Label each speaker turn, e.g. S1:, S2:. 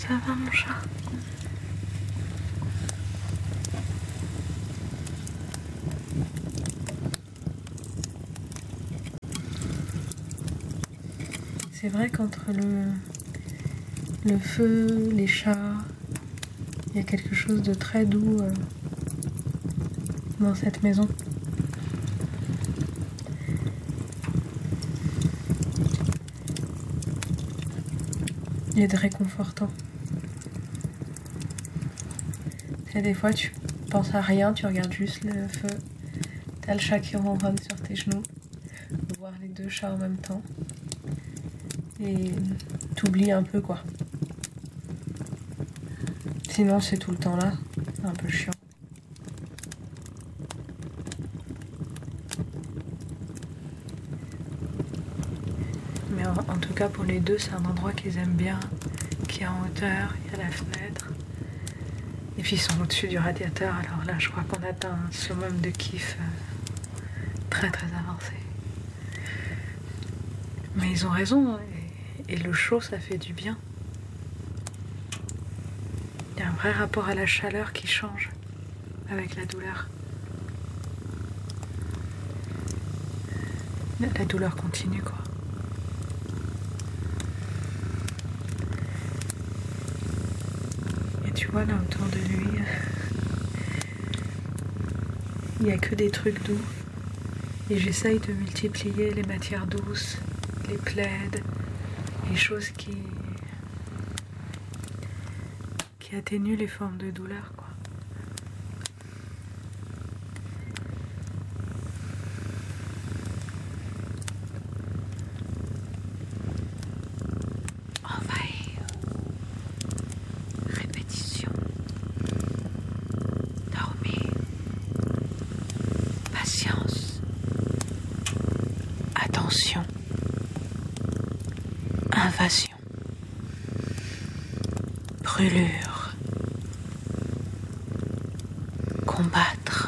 S1: Ça va mon chat? C'est vrai qu'entre le feu, les chats, il y a quelque chose de très doux dans cette maison. Et de réconfortant. Et des fois tu penses à rien, tu regardes juste le feu, t'as le chat qui ronronne sur tes genoux, voir les deux chats en même temps, et t'oublies un peu quoi. Sinon c'est tout le temps là, c'est un peu chiant. Mais en tout cas pour les deux c'est un endroit qu'ils aiment bien, qui est en hauteur, il y a la fenêtre. Et puis ils sont au-dessus du radiateur, alors là je crois qu'on atteint un summum de kiff très très avancé. Mais ils ont raison, et le chaud ça fait du bien. Il y a un vrai rapport à la chaleur qui change avec la douleur. La douleur continue quoi. Et tu vois là autour de lui, il n'y a que des trucs doux. Et j'essaye de multiplier les matières douces, les plaids, les choses qui atténuent les formes de douleur, quoi. Envahir. Répétition. Dormir. Patience. Attention. Invasion. Brûlure. Combattre.